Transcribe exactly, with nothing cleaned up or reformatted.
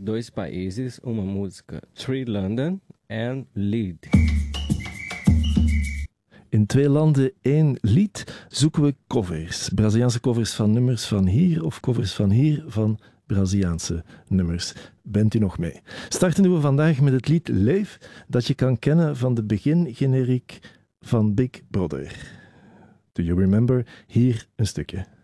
dois países, uma música. Three London and Lead. In twee landen, één lied, zoeken we covers. Braziliaanse covers van nummers van hier of covers van hier van Braziliaanse nummers. Bent u nog mee? Starten doen we vandaag met het lied Leef, dat je kan kennen van de begingeneriek van Big Brother. Do you remember? Hier een stukje.